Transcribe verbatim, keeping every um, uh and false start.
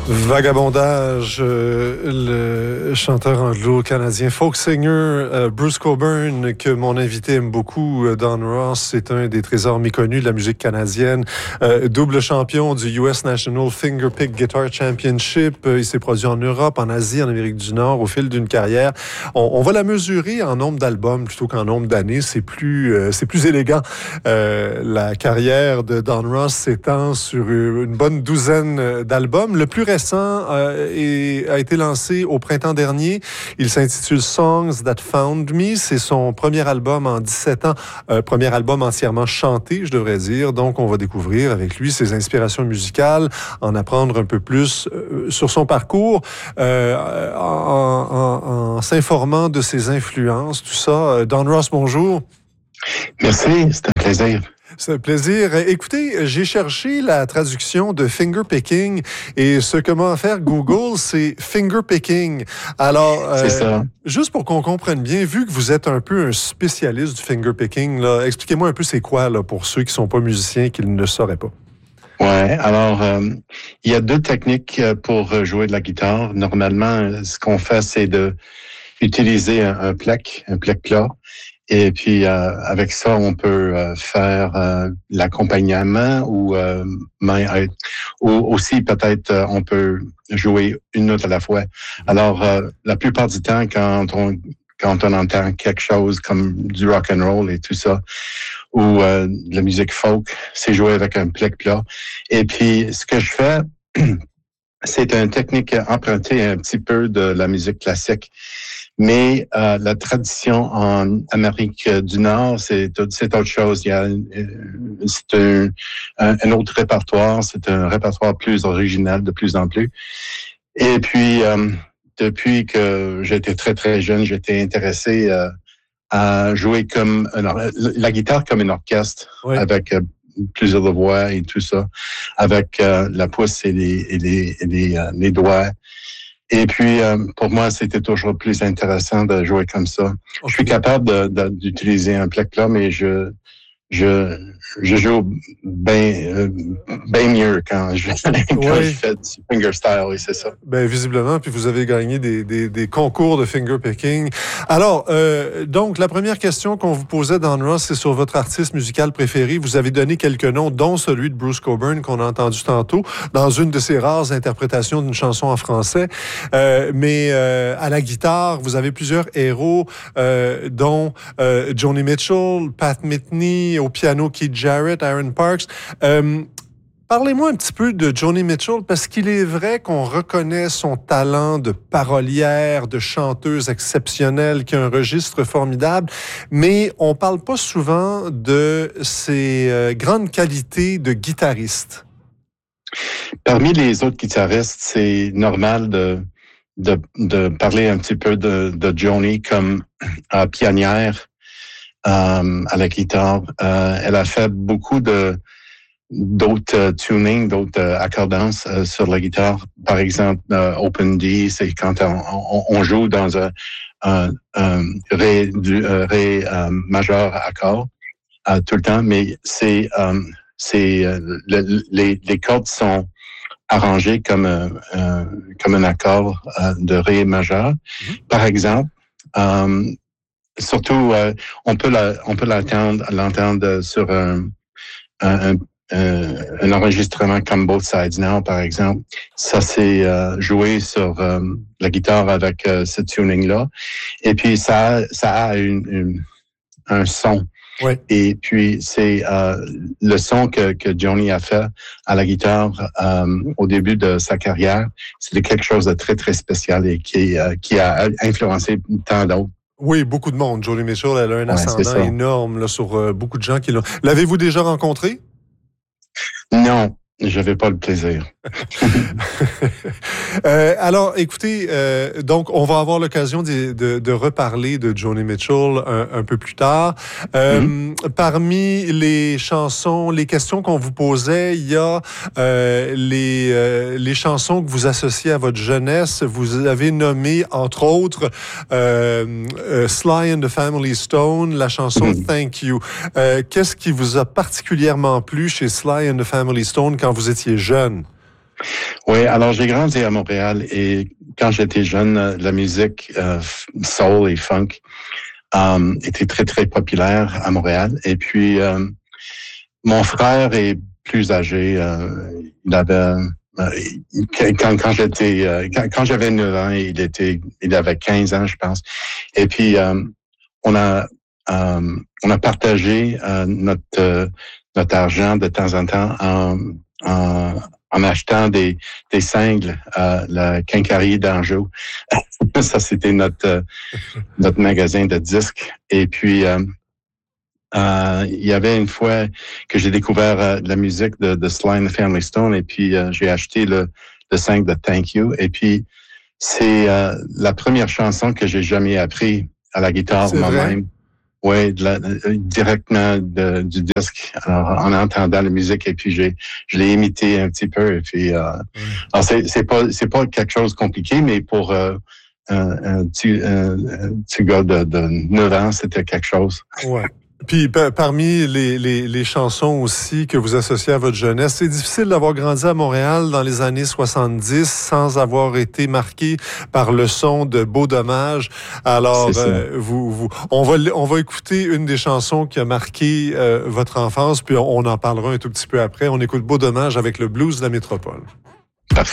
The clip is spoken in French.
Vagabondage, euh, le chanteur anglo-canadien folk singer euh, Bruce Cockburn, que mon invité aime beaucoup, euh, Don Ross, c'est un des trésors méconnus de la musique canadienne, euh, double champion du U S National Fingerpick Guitar Championship. Euh, il s'est produit en Europe, en Asie, en Amérique du Nord au fil d'une carrière. On, on va la mesurer en nombre d'albums plutôt qu'en nombre d'années. C'est plus, euh, c'est plus élégant. Euh, la carrière de Don Ross s'étend sur une bonne douzaine d'albums. Le plus récent euh, est, a été lancé au printemps dernier. Il s'intitule Songs That Found Me. C'est son premier album en dix-sept ans, euh, premier album entièrement chanté, je devrais dire. Donc, on va découvrir avec lui ses inspirations musicales, en apprendre un peu plus euh, sur son parcours, euh, en, en, en s'informant de ses influences, tout ça. Don Ross, bonjour. Merci, c'est un plaisir. C'est un plaisir. Écoutez, j'ai cherché la traduction de fingerpicking et ce que m'a offert Google, c'est fingerpicking. Alors, c'est euh, ça. Juste pour qu'on comprenne bien, vu que vous êtes un peu un spécialiste du fingerpicking, là, expliquez-moi un peu c'est quoi là, pour ceux qui sont pas musiciens et qui ne le sauraient pas. Ouais, alors euh, il y a deux techniques pour jouer de la guitare. Normalement, ce qu'on fait, c'est de utiliser un, un plec, un plec plat. Et puis, euh, avec ça, on peut euh, faire euh, l'accompagnement ou, euh, main, ou aussi peut-être euh, on peut jouer une note à la fois. Alors, euh, la plupart du temps, quand on quand on entend quelque chose comme du rock and roll et tout ça, ou euh, de la musique folk, c'est joué avec un plec plat. Et puis, ce que je fais, c'est une technique empruntée un petit peu de la musique classique. Mais euh, la tradition en Amérique du Nord, c'est, c'est autre chose. Il y a, c'est un, un, un autre répertoire, c'est un répertoire plus original de plus en plus. Et puis, euh, depuis que j'étais très, très jeune, j'étais intéressé euh, à jouer comme un, la guitare comme un orchestre, oui. Avec euh, plusieurs voix et tout ça, avec euh, la pouce et les, et les, et les, euh, les doigts. Et puis, euh, pour moi, c'était toujours plus intéressant de jouer comme ça. Okay. Je suis capable de, de, d'utiliser un plec plat, mais je, je, je joue bien, euh, bien mieux quand, je, quand oui. je fais du fingerstyle, oui, c'est ça. Ben visiblement, puis vous avez gagné des, des, des concours de fingerpicking. Alors, euh, donc, la première question qu'on vous posait, Don Ross, c'est sur votre artiste musical préféré. Vous avez donné quelques noms, dont celui de Bruce Cockburn, qu'on a entendu tantôt, dans une de ses rares interprétations d'une chanson en français. Euh, mais euh, à la guitare, vous avez plusieurs héros, euh, dont euh, Joni Mitchell, Pat Metheny, au piano Keith Jarrett, Aaron Parks. Euh, Parlez-moi un petit peu de Joni Mitchell, parce qu'il est vrai qu'on reconnaît son talent de parolière, de chanteuse exceptionnelle, qui a un registre formidable, mais on parle pas souvent de ses euh, grandes qualités de guitariste. Parmi les autres guitaristes, c'est normal de, de, de parler un petit peu de, de Joni comme euh, pionnière euh, à la guitare. Euh, elle a fait beaucoup de d'autres euh, tunings, d'autres euh, accordances euh, sur la guitare. Par exemple, euh, Open D, c'est quand on, on, on joue dans un, un, un ré, du, euh, ré euh, majeur accord euh, tout le temps, mais c'est, euh, c'est euh, le, les, les cordes sont arrangées comme un, un, comme un accord euh, de ré majeur. Mm-hmm. Par exemple, euh, surtout, euh, on peut la, on peut l'entendre, l'entendre sur un, un, un Euh, un enregistrement comme Both Sides Now, par exemple. Ça, c'est euh, joué sur euh, la guitare avec euh, ce tuning-là. Et puis, ça, ça a une, une, un son. Oui. Et puis, c'est euh, le son que, que Joni a fait à la guitare euh, au début de sa carrière. C'était quelque chose de très, très spécial et qui, euh, qui a influencé tant d'autres. Oui, beaucoup de monde. Joni Mitchell, elle a un ouais, ascendant énorme là, sur euh, beaucoup de gens qui l'ont. L'avez-vous déjà rencontré? Non, je n'avais pas le plaisir. euh, alors, écoutez, euh, donc on va avoir l'occasion de, de, de reparler de Joni Mitchell un, un peu plus tard. Euh, mm-hmm. Parmi les chansons, les questions qu'on vous posait, il y a euh, les, euh, les chansons que vous associez à votre jeunesse. Vous avez nommé, entre autres, euh, euh, Sly and the Family Stone, la chanson mm-hmm. Thank You. Euh, qu'est-ce qui vous a particulièrement plu chez Sly and the Family Stone quand vous étiez jeune? Oui, alors j'ai grandi à Montréal et quand j'étais jeune, la musique euh, soul et funk euh, était très, très populaire à Montréal. Et puis, euh, mon frère est plus âgé. Euh, il avait... Euh, quand quand j'étais euh, quand, quand j'avais neuf ans, il était il avait quinze ans, je pense. Et puis euh, on a euh, on a partagé euh, notre euh, notre argent de temps en temps en en, en achetant des des singles à la Quincaillerie d'Anjou. Ça c'était notre euh, notre magasin de disques. Et puis euh, Euh, il y avait une fois que j'ai découvert euh, la musique de, de Sly and the Family Stone et puis euh, j'ai acheté le, le cinq de Thank You. Et puis, c'est euh, la première chanson que j'ai jamais appris à la guitare C'est vrai? moi-même. Oui, directement de, du disque, alors, en entendant la musique et puis j'ai, je l'ai imité un petit peu et puis, euh, Ouais. alors c'est, c'est pas, c'est pas quelque chose de compliqué, mais pour euh, un, un, petit, un, un petit gars de, de neuf ans, c'était quelque chose. Ouais. Puis pa- parmi les, les, les chansons aussi que vous associez à votre jeunesse, c'est difficile d'avoir grandi à Montréal dans les années soixante-dix sans avoir été marqué par le son de Beau Dommage. Alors, euh, vous, vous, on va on va écouter une des chansons qui a marqué euh, votre enfance, puis on, on en parlera un tout petit peu après. On écoute Beau Dommage avec le blues de la métropole. Parfait.